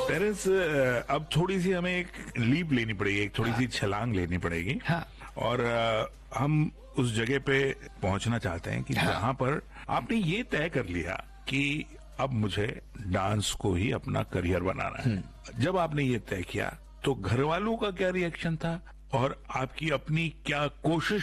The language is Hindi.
पेरेंट्स, अब थोड़ी सी हमें एक लीप लेनी पड़ेगी, एक थोड़ी सी छलांग लेनी पड़ेगी। हाँ। और हम उस जगह पे पहुंचना चाहते हैं कि जहां पर आपने ये तय कर लिया कि अब मुझे डांस को ही अपना करियर बनाना है। जब आपने ये तय किया तो घर वालों का क्या रिएक्शन था और आपकी अपनी क्या कोशिश